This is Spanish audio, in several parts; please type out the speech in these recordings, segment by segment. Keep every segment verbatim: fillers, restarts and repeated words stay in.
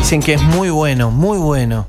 Dicen que es muy bueno, muy bueno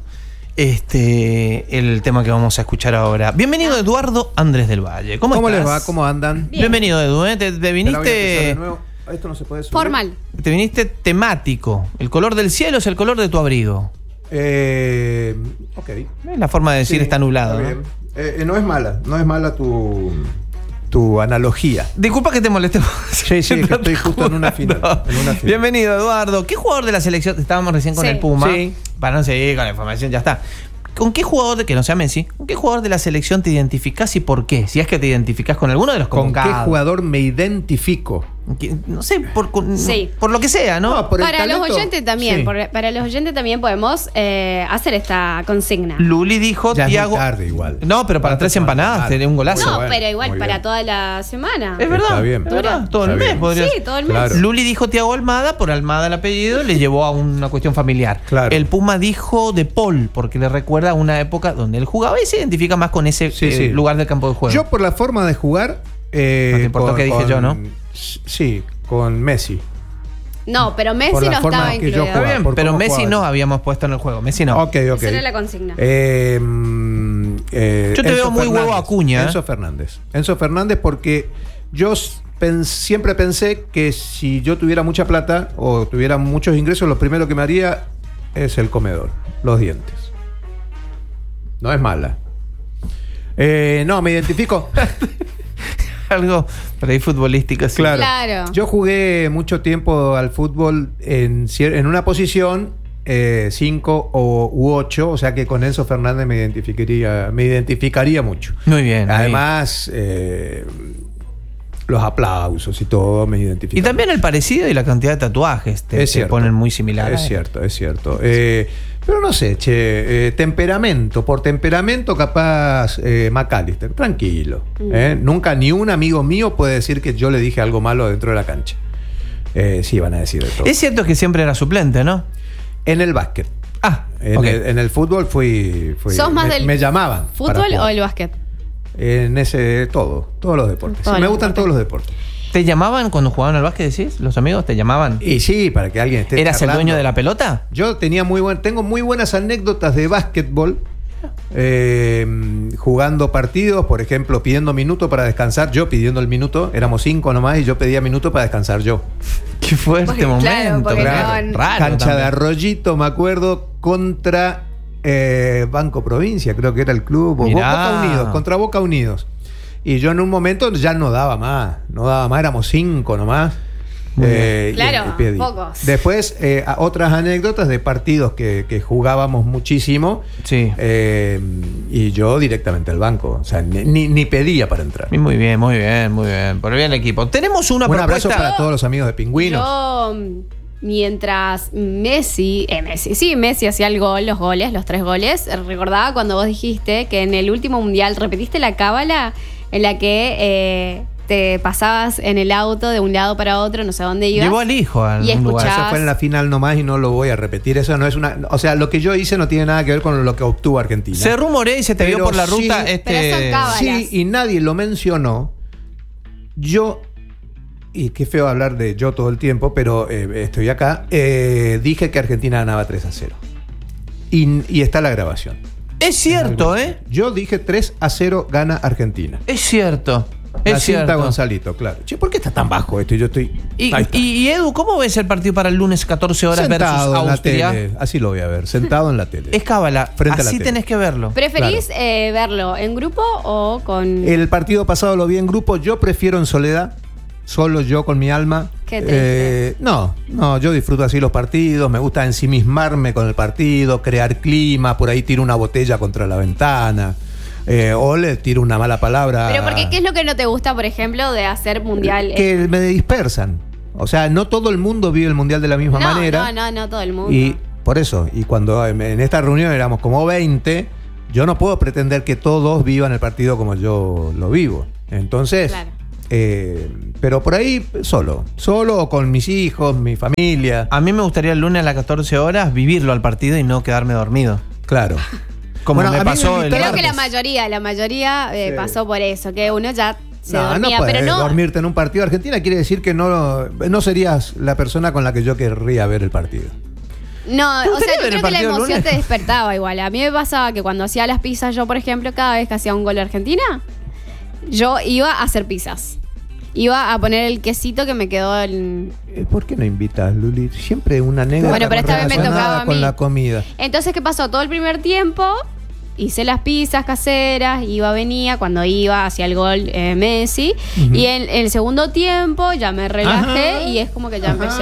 este el tema que vamos a escuchar ahora. Bienvenido Eduardo Andrés del Valle. ¿Cómo, ¿Cómo estás? les va? ¿Cómo andan? Bien. Bienvenido Edu, ¿eh? te, te viniste Esto no se puede subir. Formal. Te viniste temático. El color del cielo es el color de tu abrigo. Eh, ok. Es la forma de decir Sí, está nublado. está ¿no? bien. Eh, eh, no es mala, no es mala tu, tu analogía. Disculpa que te moleste. Sí, sí, que estoy justo en una final, en una final. Bienvenido, Eduardo. ¿Qué jugador de la selección? Estábamos recién con Sí. el Puma. Sí. Para no seguir con la información, ya está. ¿Con qué jugador, de que no sea Messi, con qué jugador de la selección te identificás y por qué? Si es que te identificás con alguno de los ¿Con convocados. qué jugador me identifico? Que- No sé, por, con- Sí. por lo que sea, ¿no? No, por el Para los talento. oyentes también, Sí. por- para los oyentes también podemos eh, hacer esta consigna. Luli dijo, Ya es muy Tiago. tarde igual. No, pero para Basta tres con empanadas, ganar. tenés un golazo. No, bueno, pero igual muy para bien. toda la semana. Es verdad. Está bien. Es verdad. Todo el Está mes bien. podría Sí, todo el mes. Claro. Luli dijo Tiago Almada, por Almada el apellido, le llevó a una cuestión familiar. Claro. El Puma dijo De Paul, porque le recuerda a una época donde él jugaba y se identifica más con ese Sí, eh, sí. lugar del campo de juego. Yo por la forma de jugar... Eh, No te importó que dije yo, ¿no? Sí, con Messi. No, pero Messi Por no la forma estaba en que yo incluido. Está jugaba. bien, por pero cómo Messi jugaba. no habíamos puesto en el juego. Messi no. Ok, ok. Esa era la consigna. Eh, mm, eh, Yo te Enzo veo muy Fernández. huevo Acuña, ¿eh? Enzo Fernández. Enzo Fernández porque yo s- pen- siempre pensé que si yo tuviera mucha plata o tuviera muchos ingresos, lo primero que me haría es el comedor, los dientes. No es mala. Eh, no, me identifico. Algo por ahí futbolístico. Sí. Claro. Claro. Yo jugué mucho tiempo al fútbol en, cier- en una posición cinco o u ocho, o sea que con Enzo Fernández me identificaría, me identificaría mucho. Muy bien. ahí. Además, eh, los aplausos y todo me identifican. Y también el parecido y la cantidad de tatuajes te, Es te cierto. ponen muy similar. Es a él. cierto, es cierto. Eh, pero no sé, che, eh, temperamento, por temperamento capaz eh, McAllister, tranquilo. eh. Nunca ni un amigo mío puede decir que yo le dije algo malo dentro de la cancha. Eh, sí, van a decir de todo. Es cierto que siempre era suplente, ¿no? En el básquet. Ah, En, ok. el, en el fútbol fui... fui ¿Sos más me, del me llamaban. para ¿Fútbol o jugar. el básquet? En ese, todo, todos los deportes. Todos Sí, me los gustan deportes. todos los deportes. ¿Te llamaban cuando jugaban al básquet, decís? ¿Los amigos te llamaban? Y sí, para que alguien esté ¿Eras el charlando. dueño de la pelota? Yo tenía muy buen, tengo muy buenas anécdotas de básquetbol. eh, jugando partidos, por ejemplo, pidiendo minuto para descansar. Yo pidiendo el minuto, éramos cinco nomás y yo pedía minuto para descansar yo. Qué fuerte Porque, momento. claro, porque claro. no- Raro Cancha también. de Arroyito, me acuerdo, contra eh, Banco Provincia, creo que era el club. o Mirá. Boca Unidos, contra Boca Unidos. Y yo en un momento ya no daba más, no daba más, éramos cinco nomás. Muy Eh, y- Claro, y pedí. pocos. Después, eh, a- otras anécdotas de partidos que, que jugábamos muchísimo. Sí. eh, y yo directamente al banco. O sea, ni, ni- ni pedía para entrar. Muy bien, muy bien, muy bien. Por el bien del equipo. Tenemos una Un abrazo propuesta. para todos los amigos de Pingüinos. Yo, mientras Messi, eh, Messi, sí, Messi hacía el gol, los goles, los tres goles, recordaba cuando vos dijiste que en el último mundial repetiste la cábala en la que eh, te pasabas en el auto de un lado para otro, no sé a dónde ibas. Llevó al hijo a Y algún lugar. escuchaba- Eso fue en la final nomás y no lo voy a repetir. Eso no es una. O sea, lo que yo hice no tiene nada que ver con lo que obtuvo Argentina. Se rumorea y se te vio Pero por la ruta. sí, este... pero son cábalas. Sí, y nadie lo mencionó. Yo, y qué feo hablar de yo todo el tiempo, pero eh, estoy acá, eh, dije que Argentina ganaba tres a cero. Y, y está la grabación. Es cierto, ¿eh? Yo dije tres a cero gana Argentina. Es cierto. La Es cinta cierto. Gonzalito, claro. Che, ¿por qué está tan bajo esto? Y yo estoy. Y, Ahí está. y- y, Edu, ¿cómo ves el partido para el lunes catorce horas versus Sentado en la Austria? tele. Así lo voy a ver. Sentado en la tele. Es cábala. Frente a la Así tele. tenés que verlo. ¿Preferís eh, verlo en grupo o con...? El partido pasado lo vi en grupo. Yo prefiero en soledad. Solo yo con mi alma. Qué triste. Eh, no, no, yo disfruto así los partidos. Me gusta ensimismarme con el partido, crear clima. Por ahí tiro una botella contra la ventana. eh, o le tiro una mala palabra. Pero porque, ¿qué es lo que no te gusta, por ejemplo, de hacer mundial? Que me dispersan. O sea, no todo el mundo vive el mundial de la misma no, manera. no, no, no todo el mundo. Y por eso, y cuando en en esta reunión éramos como veinte, yo no puedo pretender que todos vivan el partido como yo lo vivo. Entonces, Claro. eh, pero por ahí solo, solo o con mis hijos, mi familia. A mí me gustaría el lunes a las catorce horas vivirlo al partido y no quedarme dormido. Claro. Como Bueno, me a mí me pasó el invitaron- Creo que la martes. mayoría, la mayoría eh, Sí. pasó por eso, que uno ya se No, no dormía, puedes pero no. dormirte en un partido de Argentina quiere decir que no, no serías la persona con la que yo querría ver el partido. No, ¿Te o gustaría sea, yo ver el creo que la partido el emoción lunes? te despertaba igual. A mí me pasaba que cuando hacía las pizzas, yo, por ejemplo, cada vez que hacía un gol de Argentina, yo iba a hacer pizzas. Iba a poner el quesito que me quedó en... Eh, ¿Por qué no invitas, Luli? Siempre una anécdota Bueno, pero esta vez me relacionada tocaba a mí. con la comida. Entonces, ¿qué pasó? Todo el primer tiempo hice las pizzas caseras, iba, venía, cuando iba hacia el gol eh, Messi. Ujú. Y en, en el segundo tiempo ya me relajé Ajá. y es como que ya empecé.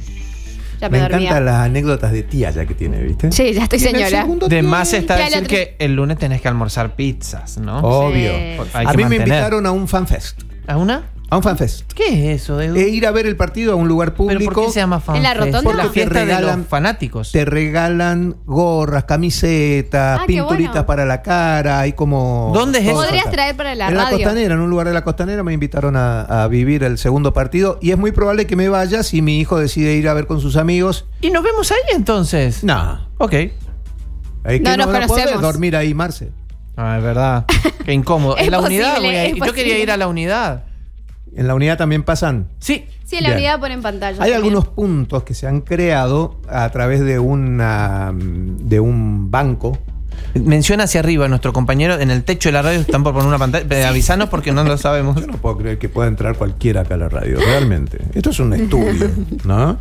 Ya Me me, dormía. encantan las anécdotas de tía ya que tiene, ¿viste? Sí, ya estoy Y en el señora. segundo De más tiempo- está Ya decir la que el lunes tenés que almorzar pizzas, ¿no? Obvio. Sí. Hay A que mí me mantener. invitaron a un fanfest. ¿A una? A un fanfest. ¿Qué es eso, Edu? E ir a ver el partido a un lugar ¿Pero público. por qué se llama fan ¿En la fest? rotonda? Por la Porque te fiesta de regalan- los fanáticos. Te regalan gorras, camisetas, Ah, qué pinturitas bueno. para la cara, hay como... ¿Dónde es eso? cosas. Podrías traer para la en la radio. costanera, en un lugar de la costanera me invitaron a, a vivir el segundo partido y es muy probable que me vaya si mi hijo decide ir a ver con sus amigos. ¿Y nos vemos ahí entonces? No, Ok. hay que No nos podés conocemos. dormir ahí, Marce. Ah, es verdad. Qué incómodo. Es en la posible, unidad, voy a ir. es Yo quería posible. ir a la unidad. En la unidad también pasan. Sí. Sí, en la Bien. unidad ponen pantalla. Hay también. algunos puntos que se han creado a través de una de un banco. Menciona hacia arriba nuestro compañero en el techo de la radio. Están por poner una pantalla. Eh, Avisanos porque no lo sabemos. Yo no puedo creer que pueda entrar cualquiera acá a la radio, realmente. Esto es un estudio, ¿no?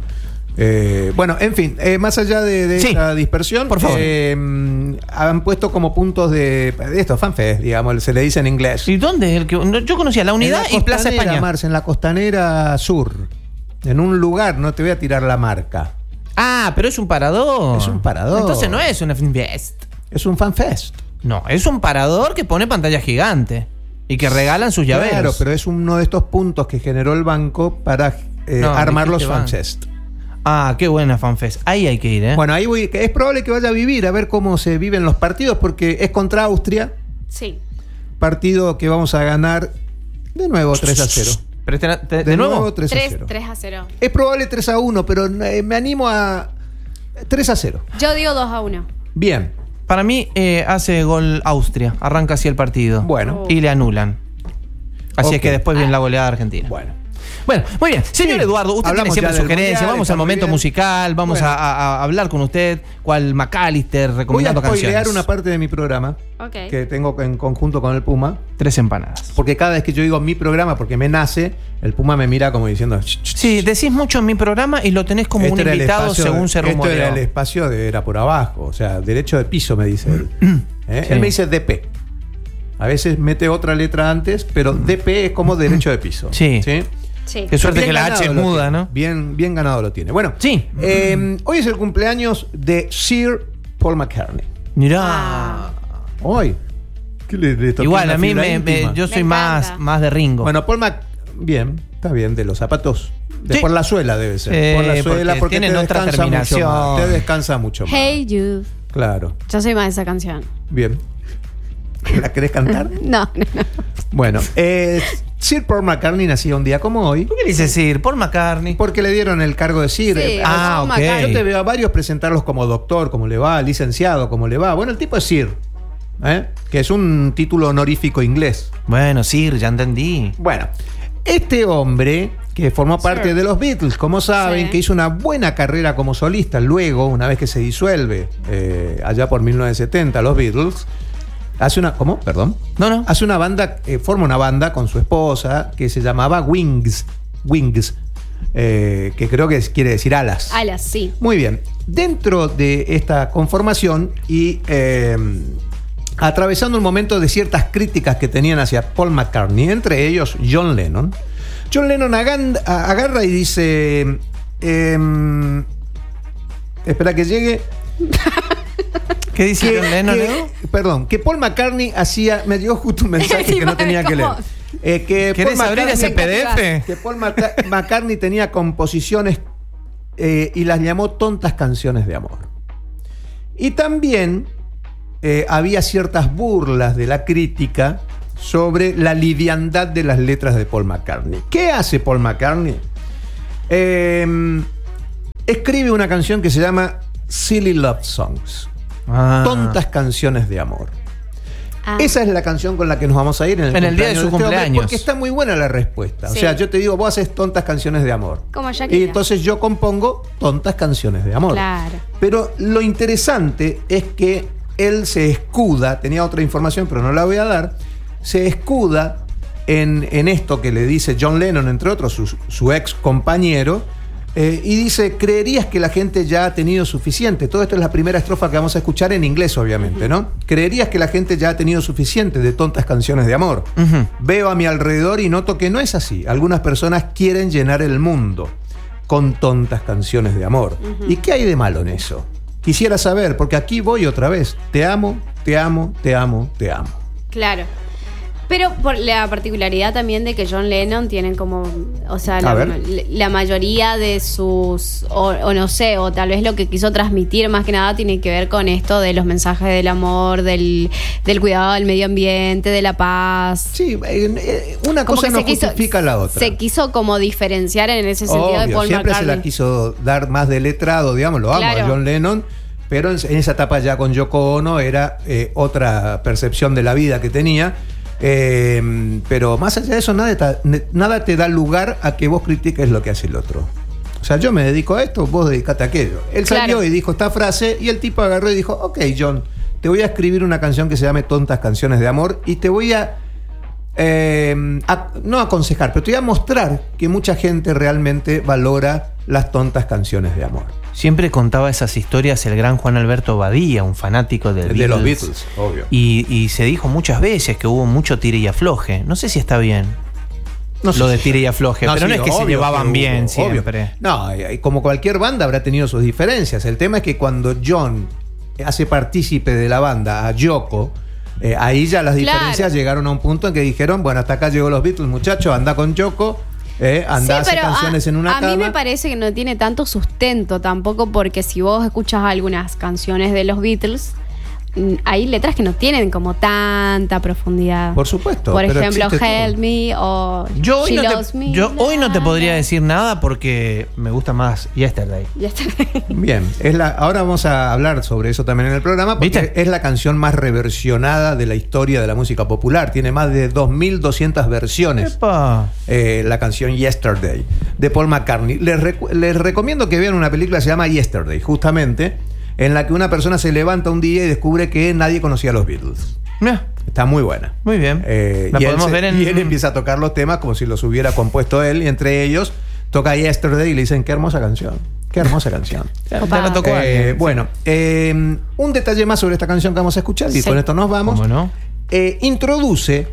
Eh, bueno, en fin, eh, más allá de, de Sí, esta dispersión, por favor. eh, han puesto como puntos de, de esto, fanfest, digamos, se le dice en inglés. ¿Y dónde es el que.? no, Yo conocía la unidad En la y Plaza Costanera, España. Marce, en la costanera sur, en un lugar, no te voy a tirar la marca, Ah, pero es un parador. Es un parador. Entonces no es una Finfest. es un fanfest. No, es un parador que pone pantalla gigante. Y que regalan sus llaveros. Claro, pero es uno de estos puntos que generó el banco para eh, No, armar los dijiste ban- fanfest. Ah, qué buena FanFest. Ahí hay que ir, ¿eh? Bueno, ahí voy, que es probable que vaya a vivir, a ver cómo se viven los partidos, porque es contra Austria, Sí. partido que vamos a ganar de nuevo tres a cero. Pero este- te- ¿De, De, nuevo? nuevo tres a tres, cero. tres a cero. Es probable tres a uno, pero eh, me animo a tres a cero. Yo digo dos a uno. Bien, Para mí eh, hace gol Austria. Arranca así el partido. bueno, Y le anulan. Así Ok. es que después viene la goleada de Argentina. bueno. Bueno, muy bien. Señor Sí, Eduardo, usted hablamos tiene siempre ya del sugerencias. mundial, Vamos está al muy momento bien. musical. Vamos Bueno. a, a- a hablar con usted. Cual McAllister Voy a recomendando spoilear canciones. una parte de mi programa Ok. que tengo en conjunto con el Puma, Tres empanadas. porque cada vez que yo digo mi programa, porque me nace, el Puma me mira como diciendo... "Ch, ch, ch". Sí, decís mucho en mi programa y lo tenés como Este un era el invitado espacio- según se Esto rumoreó. era el espacio de era por abajo, o sea, derecho de piso me dice él. ¿Eh? Sí. Él me dice D P. A veces mete otra letra antes, pero D P es como derecho de piso. Sí. Sí. Qué suerte Bien que la ganado H es lo muda, tiene. ¿no? Bien, bien ganado lo tiene. Bueno, Sí. eh, hoy es el cumpleaños de Sir Paul McCartney. Mirá. Ah. Hoy. ¿Qué le- le toqué Igual, una a mí fibra me, me- íntima? yo Me soy más, encanta. más de Ringo. Bueno, Paul Mc... Bien, está bien, de los zapatos. De Sí. por la suela debe ser. Sí, por la suela, porque porque, tienen te otra descansa mucho terminación. más. Te descansa mucho más. Hey You. Claro. Yo soy más de esa canción. Bien. ¿La querés cantar? No, no, no. Bueno, eh, Sir Paul McCartney nacía un día como hoy ¿Por qué le dice Sir? Paul McCartney. porque le dieron el cargo de Sir. Sí, Eh, Ah, Paul ok. McCartney. Yo te veo a varios presentarlos como doctor, como le va, licenciado, como le va. Bueno, el tipo es Sir, ¿eh? Que es un título honorífico inglés. Bueno, Sir, ya entendí. Bueno, este hombre que formó parte Sir. de los Beatles, como saben, Sí. que hizo una buena carrera como solista, luego, una vez que se disuelve, eh, allá por mil novecientos setenta, los Beatles, hace una, ¿cómo? Perdón. No, no. Hace una banda, eh, forma una banda con su esposa que se llamaba Wings, Wings, eh, que creo que es- quiere decir alas. Alas, sí. Muy bien. Dentro de esta conformación y eh, atravesando un momento de ciertas críticas que tenían hacia Paul McCartney, entre ellos John Lennon, John Lennon agan- a- agarra y dice, em, espera que llegue, ¿Qué dice que, John Lennon, que- Edu? perdón, que Paul McCartney hacía, me llegó justo un mensaje Sí, que no tenía que leer. ¿cómo? Eh, que ¿Querés Paul abrir McCartney- ese P D F? que Paul Maca- McCartney tenía composiciones eh, y las llamó tontas canciones de amor. Y también eh, había ciertas burlas de la crítica sobre la liviandad de las letras de Paul McCartney. ¿Qué hace Paul McCartney? Eh, escribe una canción que se llama Silly Love Songs. Ah. Tontas canciones de amor. Ah. Esa es la canción con la que nos vamos a ir en el, En el día de su este hombre, cumpleaños. porque está muy buena la respuesta. Sí. O sea, yo te digo, vos haces tontas canciones de amor. Como Shakira. Y entonces yo compongo tontas canciones de amor. Claro. Pero lo interesante es que él se escuda, tenía otra información, pero no la voy a dar, se escuda en, en esto que le dice John Lennon, entre otros, su, su ex compañero, eh, y dice, creerías que la gente ya ha tenido suficiente. Todo esto es la primera estrofa que vamos a escuchar en inglés, obviamente, ¿no? Creerías que la gente ya ha tenido suficiente de tontas canciones de amor. Ujú. Veo a mi alrededor y noto que no es así. Algunas personas quieren llenar el mundo con tontas canciones de amor. Ujú. ¿Y qué hay de malo en eso? Quisiera saber, porque aquí voy otra vez. Te amo, te amo, te amo, te amo. Claro. Pero por la particularidad también de que John Lennon tienen como, o sea, A la, ver. la mayoría de sus, o, o no sé, o tal vez lo que quiso transmitir más que nada tiene que ver con esto de los mensajes del amor, del, del cuidado del medio ambiente, de la paz. Sí, eh, eh, una Como cosa que no se quiso- justifica la otra. Se quiso como diferenciar en ese sentido de Obvio, Paul siempre McCartney. se la quiso dar más de letrado, digamos, lo amo Claro. a John Lennon, pero en, en esa etapa ya con Yoko Ono era eh, otra percepción de la vida que tenía. Eh, pero más allá de eso, nada te, nada te da lugar a que vos critiques lo que hace el otro. O sea, yo me dedico a esto, vos dedicate a aquello. Él Claro. salió y dijo esta frase y el tipo agarró y dijo, ok, John, te voy a escribir una canción que se llame Tontas Canciones de Amor y te voy a, eh, a- no aconsejar, pero te voy a mostrar que mucha gente realmente valora las tontas canciones de amor. Siempre contaba esas historias el gran Juan Alberto Badía, un fanático del De los Beatles, obvio. Y, y se dijo muchas veces que hubo mucho tire y afloje. No sé si está bien No sé lo de si- tire y afloje, pero no sí, es que se obvio llevaban hubo, bien obvio. siempre. No, y- y como cualquier banda habrá tenido sus diferencias. El tema es que cuando John hace partícipe de la banda a Yoko, eh, ahí ya las Claro. diferencias llegaron a un punto en que dijeron, bueno, hasta acá llegó los Beatles, muchachos, anda con Yoko, eh, anda, Sí, hace pero canciones a, en una a cama. mí me parece que no tiene tanto sustento tampoco, porque si vos escuchas algunas canciones de los Beatles, mm, hay letras que no tienen como tanta profundidad. Por supuesto. Por pero ejemplo, existe todo. Help Me o Yo hoy, She no Loves te, Me. yo hoy no te La, podría la. decir nada porque me gusta más Yesterday. Ya está. Bien, es la, ahora vamos a hablar sobre eso también en el programa, porque ¿Viste? es la canción más reversionada de la historia de la música popular. Tiene más de dos mil doscientas versiones. Epa. Eh, la canción Yesterday de Paul McCartney. Les, recu- les recomiendo que vean una película que se llama Yesterday, justamente, en la que una persona se levanta un día y descubre que nadie conocía a los Beatles. Mirá, Está muy buena. muy bien. Eh, La y, él podemos se- ver en. y él empieza a tocar los temas como si los hubiera compuesto él, y entre ellos toca Yesterday y le dicen, qué hermosa canción. Qué hermosa canción. Ya, ya Opa. la tocó Eh, alguien. bueno, eh, un detalle más sobre esta canción que vamos a escuchar y Sí. con esto nos vamos. ¿Cómo no? Eh, introduce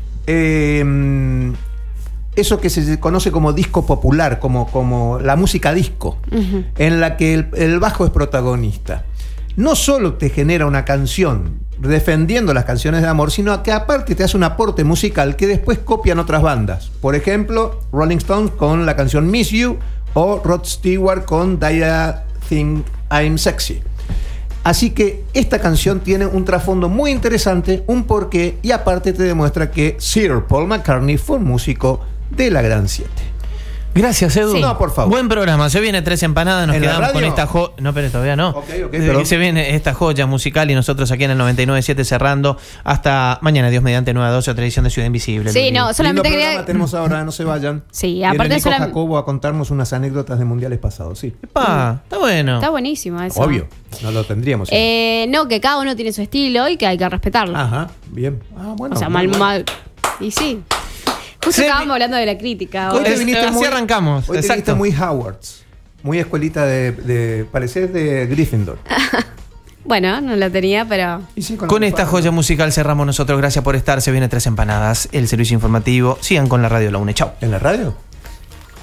eh, eso que se conoce como disco popular, como, como la música disco, Ujú. en la que el, el bajo es protagonista. No solo te genera una canción defendiendo las canciones de amor, sino que aparte te hace un aporte musical que después copian otras bandas. Por ejemplo, Rolling Stones con la canción Miss You o Rod Stewart con Do Ya Think I'm Sexy. Así que esta canción tiene un trasfondo muy interesante, un porqué, y aparte te demuestra que Sir Paul McCartney fue un músico de la Gran siete. Gracias, Edu. Sí. No, por favor. Buen programa. Se viene Tres Empanadas. Nos ¿En la quedamos con radio? esta joya. No, pero todavía no. Ok, ok, Eh, perdón. Se viene esta joya musical y nosotros aquí en el noventa y nueve punto siete cerrando hasta mañana, Dios mediante, nueve a doce, otra edición de Ciudad Invisible. Sí, Luli. no, solamente Lindo quería. programa tenemos ahora, no se vayan. Sí, Viene aparte Nico solam- Jacobo a contarnos unas anécdotas de mundiales pasados, sí. Epa, está bueno. Está buenísimo eso. Obvio, no lo tendríamos. Eh, no, que cada uno tiene su estilo y que hay que respetarlo. Ajá, bien. Ah, bueno. o sea, muy mal, bueno. mal. Y sí. Justo Sí. estábamos hablando de la crítica. Hoy ahora. te Es- viniste así muy- arrancamos, Hoy te exacto. viniste muy Howards. Muy escuelita de, de parecer de Gryffindor. Bueno, no la tenía, pero. Y sí, Con la- esta joya musical cerramos nosotros. Gracias por estar. Se viene Tres Empanadas, el servicio informativo. Sigan con la radio La Une. Chau. ¿En la radio?